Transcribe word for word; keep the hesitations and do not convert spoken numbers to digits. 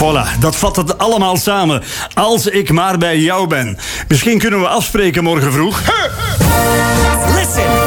Voilà, dat vat het allemaal samen. Als ik maar bij jou ben. Misschien kunnen we afspreken morgen vroeg. Listen.